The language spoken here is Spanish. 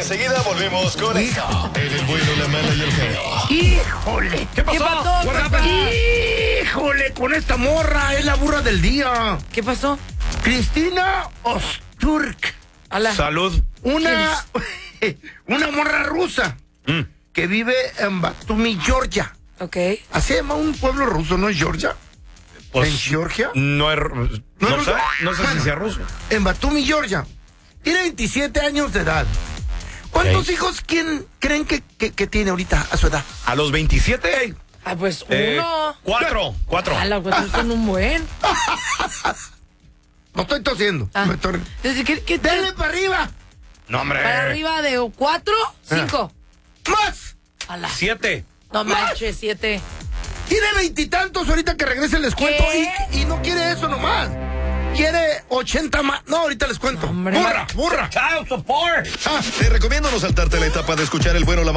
enseguida volvemos con esto. En el bueno, la mala y el feo. ¡Híjole! ¿Qué pasó? ¡Híjole! Con esta morra es la burra del día. ¿Qué pasó? Cristina Osturk. Ala. Salud. Una morra rusa que vive en Batumi, Georgia. Ok. Así se llama un pueblo ruso, ¿no es Georgia? Pues, ¿En Georgia? No es... ¿No es No sé, ruso? no sé Bueno, si sea ruso. En Batumi, Georgia. Tiene 27 años de edad. ¿Cuántos Ok. hijos creen que tiene ahorita a su edad? ¿A los 27? Ah, pues uno. Cuatro. Ala, pues son un buen. No estoy tosiendo. Ah. Me estoy... ¿Qué ¡Dale para arriba! No, hombre. para arriba de 4, 5. ¡Más! Ala. 7. No manches, 7. Tiene 20 y tantos ahorita que regrese les cuento. ¿Qué? Y no quiere eso nomás. Quiere 80 más. No, ahorita les cuento. Hombre. Burra. Child support. Te recomiendo no saltarte la etapa de escuchar el bueno, la